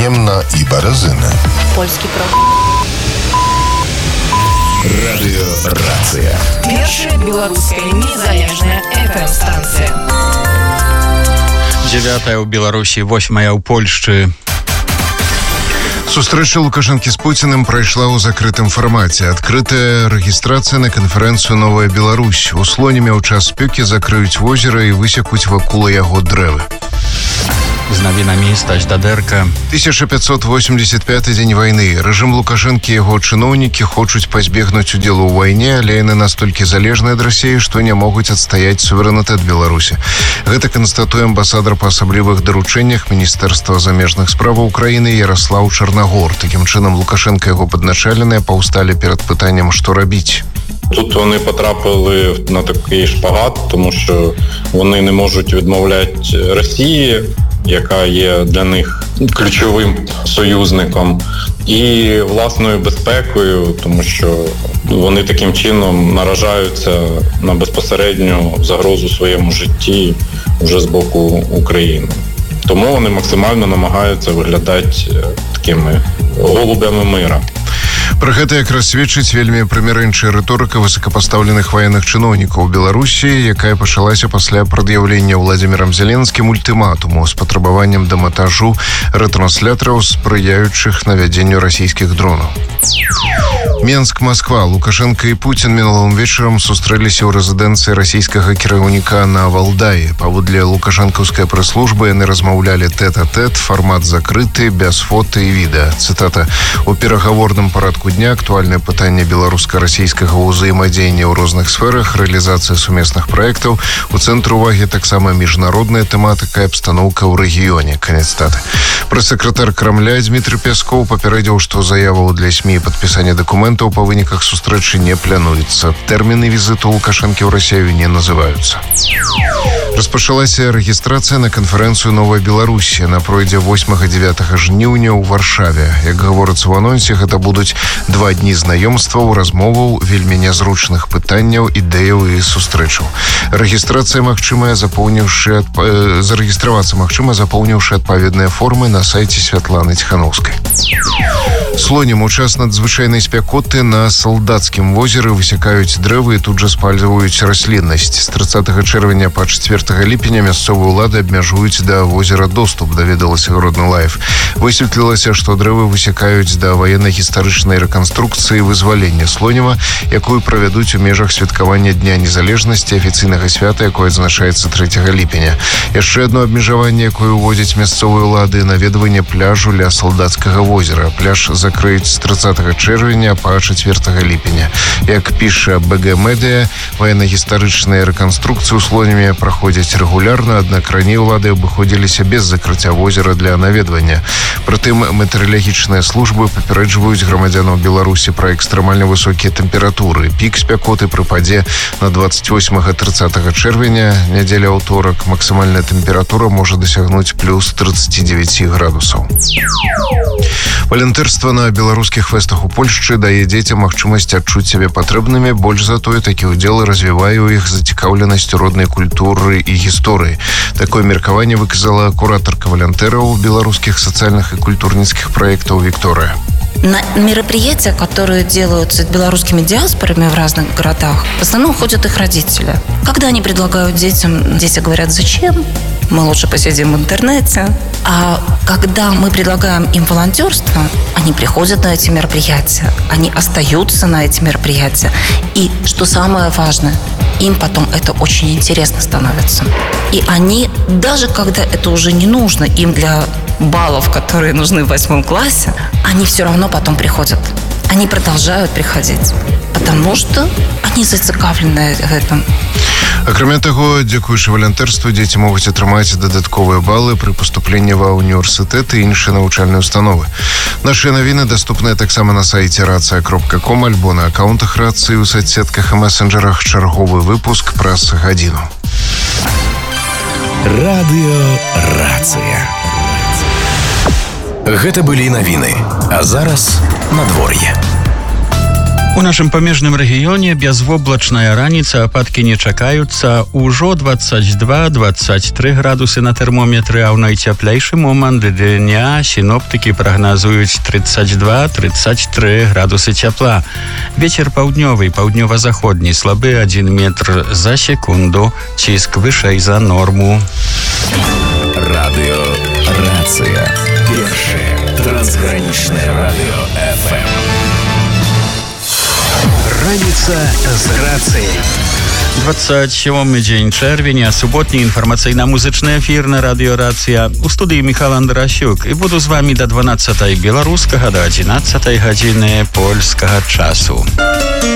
Немна і Березини. Польський про. Радыёрацыя. Першая беларуская незалежная FM-станцыя. 9 ў Беларусі, 8 ў Польшчы. Сустрэча Лукашэнкі з Пуціным прайшла ў закрытым фармаце. Адкрытая рэгістрацыя на канферэнцыю «Новая Беларусь». У Слонімі ў час спёкі закрыюць возера і высекуць вакол яго дрэвы. З навінамі Стась Дадэрка. 1585 дзень вайны. Рэжым Лукашэнкі і яго чыноўнікі хочуць пазбегнуць удзелу ў вайне, але яны настолькі залежныя ад Расіі, што не могуць адстаяць суверэнітэт Беларусі. Гэта канстатуе амбасадар па асаблівых даручэннях Міністэрства замежных справаў Украіны Ярослав Чарнагор. Такім чынам Лукашэнка і яго падначаленыя паўсталі перад пытаннем, што рабіць. Тут вони потрапили на такий шпагат, тому що вони не можуть відмовляти Росії, яка є для них ключовим союзником, і власною безпекою, тому що вони таким чином наражаються на безпосередню загрозу своєму житті вже з боку України. Тому вони максимально намагаються виглядати такими голубями мира. Пра гэта якраз сведчыць вельмі прымірэнчая рыторыка высокапастаўленых ваенных чыноўнікаў Беларусі, якая пачалася пасля прад'яўлення Владзімірам Зеленскім ультыматуму з патрабаваннем дэмантажу рэтранслятораў, спрыяючых навядзенню расійскіх дронаў. Менск, Москва. Лукашенко і Путін мінулым вечарам сустрэліся ў рэзідэнцыі расійскага кіраўніка на Валдаі. Паводле лукашэнкаўскай прэс-службы яны размаўлялі тэт-а-тэт, фармат закрыты, без фота і відэа. Цытата: «У перагаворным парадку дня актуальнае пытанне беларуска-расійскага ўзаемадзеяння ў розных сферах, рэалізацыя сумесных праектаў, у цэнтры ўвагі таксама міжнародная тэматыка і абстаноўка ў рэгіёне». Канец цытаты. Прэс-сакратар Крамля Дмітрый Пескоў папярэдзіў, што заяваў для СМІ падпісання дакументаў па выніках сустрэчы не плануецца. Тэрміны візіту Лукашэнкі ў Расію не называюцца. Распачалася рэгістрацыя на канферэнцыю «Новая Беларусь». Яна пройдзе 8-9 жніўня ў Варшаве. Як гаворыцца ў анонсе, гэта будуць 2 дні знаёмстваў, размоваў, вельмі нязручных пытанняў, ідэяў і сустрэчаў. Рэгістрацыя магчымая, зарэгістравацца магчыма, запоўніўшы адпаведныя формы на сайце Святланы Ціхановскай. Слонім у час надзвычайнай спякоты на Салдацкім возеры высякаюць дрэвы і тут жа спальваюць расліннасць. З 30 чэрвеня па 4 ліпеня мясцовыя ўлады абмяжуюць да возера доступ, даведалася Гродны Лайф. Высветлілася, што дрэвы высякаюць да ваенна-гістарычнай рэканструкцыі вызвалення Слоніма, якую правядуць у межах святкавання Дня незалежнасці, афіцыйнага свята, якое адзначаецца 3 ліпеня. Яшчэ адно абмежаванне, якое ўводзяць мясцовыя ўлады, наведванне пляжу ля Салдацкага возера. Пляж закрыюць з 30 чэрвеня па 4 ліпеня. Як піша БГ Медыя, ваенна-гістарычныя рэканструкцыі ў Слоніме праходзяць рэгулярна, аднак раней улады абыходзіліся без закрыцця возера для наведвання. Прытым метэаралагічныя службы папярэджваюць грамадзянаў Беларусі пра экстрэмальна высокія тэмпературы. Пік спякоты прыпадзе на 28-30 чэрвеня, нядзеля аўторак. Максімальная тэмпература можа дасягнуць плюс 39 градусаў. Валантэрства на беларускіх фэстах у Польшчы дае дзецям магчымасць адчуць сябе патрэбнымі, больш за тое, такі ўдзел развівае ў іх зацікаўленасць роднай культуры і гісторыі. Такое меркаванне выказала куратарка валантэраў беларускіх сацыяльных і культурніцкіх праектаў Виктория. На мероприятия, которые делаются белорусскими диаспорами в разных городах, в основном ходят их родители. Когда они предлагают детям, дети говорят: зачем? Мы лучше посидим в интернете. А когда мы предлагаем им волонтерство, они приходят на эти мероприятия, они остаются на эти мероприятия. И, что самое важное, им потом это очень интересно становится. И они, даже когда это уже не нужно им для баллов, которые нужны в 8 классе, они все равно потом приходят. Они продолжают приходить, потому что они зацікавлены в этом. Акрамя таго, дзякуючы валантэрству, дзеці могуць атрымаць дадатковыя балы пры паступленні ва ўніверсітэты і іншыя навучальныя установы. Нашыя навіны даступныя таксама на сайце racja.com альбо на аккаунтах Рацыі ў соцсетках і месенджерах. Чарговы выпуск праз гадзіну. Радыёрацыя. Гэта былі навіны. А зараз надвор'е. У нашым памежным рэгіёне бязвоблачная раніца, ападкі не чакаюцца. Ужо 22-23 градусы на тэрмометры, а ў найцяплейшы момант дня сіноптыкі прагназуюць 32-33 градусы цяпла. Вецер паўднёвы, паўднёва-заходні, слабы 1 метр за секунду, ціск вышэй за норму. Радиорация. Первое трансграничное радио ФМ. Раніца з рацыяй. 27 дзень чэрвеня, суботні інфармацыйна-музычны эфір на радыёрацыя. У студыі Міхал Андрасюк. І буду з вами до 12 беларускага, до 11 гадзіны польскага часу.